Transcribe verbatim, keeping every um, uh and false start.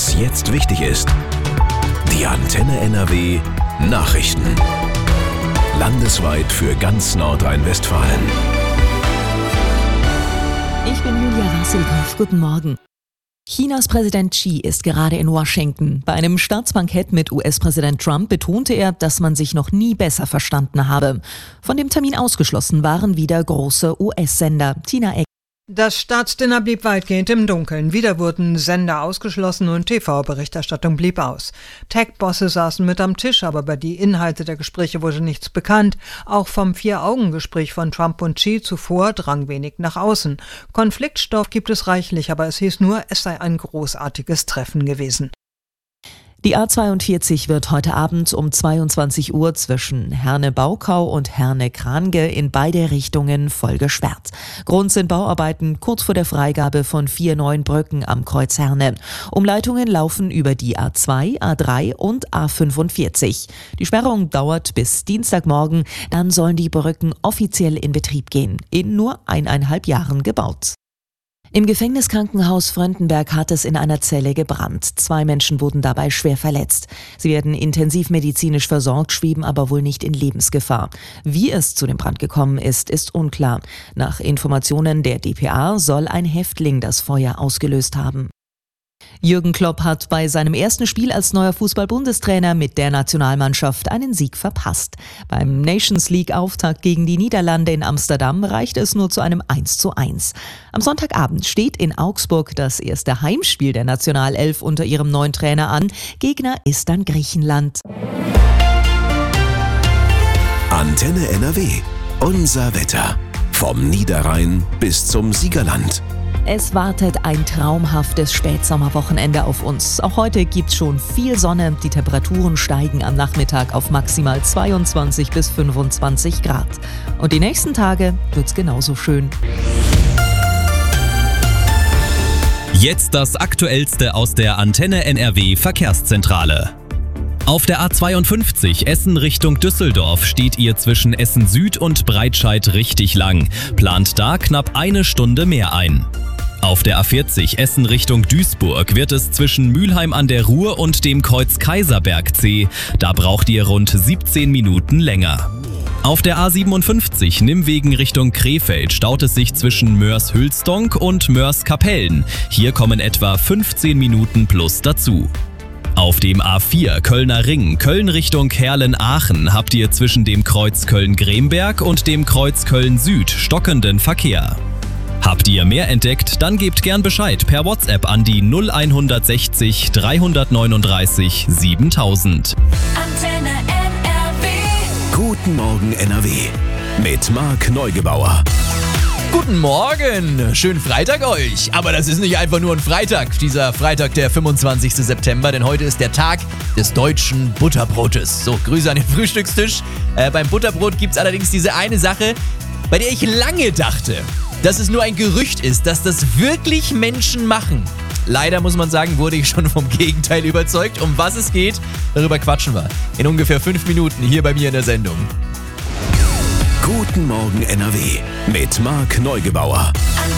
Was jetzt wichtig ist. Die Antenne N R W Nachrichten. Landesweit für ganz Nordrhein-Westfalen. Ich bin Julia Wassilkow. Guten Morgen. Chinas Präsident Xi ist gerade in Washington. Bei einem Staatsbankett mit U S-Präsident Trump betonte er, dass man sich noch nie besser verstanden habe. Von dem Termin ausgeschlossen waren wieder große U S-Sender. Tina Eck. Das Staatsdinner blieb weitgehend im Dunkeln. Wieder wurden Sender ausgeschlossen und T V-Berichterstattung blieb aus. Tech-Bosse saßen mit am Tisch, aber über die Inhalte der Gespräche wurde nichts bekannt. Auch vom Vier-Augen-Gespräch von Trump und Xi zuvor drang wenig nach außen. Konfliktstoff gibt es reichlich, aber es hieß nur, es sei ein großartiges Treffen gewesen. Die A zweiundvierzig wird heute Abend um zweiundzwanzig Uhr zwischen Herne-Baukau und Herne-Krange in beide Richtungen voll gesperrt. Grund sind Bauarbeiten kurz vor der Freigabe von vier neuen Brücken am Kreuz Herne. Umleitungen laufen über die A zwei, A drei und A fünfundvierzig. Die Sperrung dauert bis Dienstagmorgen, dann sollen die Brücken offiziell in Betrieb gehen. In nur eineinhalb Jahren gebaut. Im Gefängniskrankenhaus Fröndenberg hat es in einer Zelle gebrannt. Zwei Menschen wurden dabei schwer verletzt. Sie werden intensivmedizinisch versorgt, schweben aber wohl nicht in Lebensgefahr. Wie es zu dem Brand gekommen ist, ist unklar. Nach Informationen der D P A soll ein Häftling das Feuer ausgelöst haben. Jürgen Klopp hat bei seinem ersten Spiel als neuer Fußball-Bundestrainer mit der Nationalmannschaft einen Sieg verpasst. Beim Nations League-Auftakt gegen die Niederlande in Amsterdam reichte es nur zu einem eins zu eins. Am Sonntagabend steht in Augsburg das erste Heimspiel der Nationalelf unter ihrem neuen Trainer an. Gegner ist dann Griechenland. Antenne N R W. Unser Wetter. Vom Niederrhein bis zum Siegerland. Es wartet ein traumhaftes Spätsommerwochenende auf uns. Auch heute gibt's schon viel Sonne. Die Temperaturen steigen am Nachmittag auf maximal zweiundzwanzig bis fünfundzwanzig Grad. Und die nächsten Tage wird's genauso schön. Jetzt das Aktuellste aus der Antenne N R W Verkehrszentrale. Auf der A zweiundfünfzig Essen Richtung Düsseldorf steht ihr zwischen Essen Süd und Breitscheid richtig lang. Plant da knapp eine Stunde mehr ein. Auf der A vierzig Essen Richtung Duisburg wird es zwischen Mülheim an der Ruhr und dem Kreuz Kaiserberg zäh. Da braucht ihr rund siebzehn Minuten länger. Auf der A siebenundfünfzig Nimwegen Richtung Krefeld staut es sich zwischen Mörs-Hülstonk und Mörs-Kapellen. Hier kommen etwa fünfzehn Minuten plus dazu. Auf dem A vier Kölner Ring, Köln Richtung Herlen-Aachen, habt ihr zwischen dem Kreuz Köln-Gremberg und dem Kreuz Köln-Süd stockenden Verkehr. Habt ihr mehr entdeckt, dann gebt gern Bescheid per WhatsApp an die null hundertsechzig dreihundertneununddreißig siebentausend. Antenne N R W. Guten Morgen N R W. Mit Marc Neugebauer. Guten Morgen, schönen Freitag euch. Aber das ist nicht einfach nur ein Freitag, dieser Freitag, der fünfundzwanzigsten September, denn heute ist der Tag des deutschen Butterbrotes. So, Grüße an den Frühstückstisch. Äh, beim Butterbrot gibt es allerdings diese eine Sache, bei der ich lange dachte, dass es nur ein Gerücht ist, dass das wirklich Menschen machen. Leider muss man sagen, wurde ich schon vom Gegenteil überzeugt. Um was es geht, darüber quatschen wir in ungefähr fünf Minuten hier bei mir in der Sendung. Guten Morgen N R W mit Marc Neugebauer.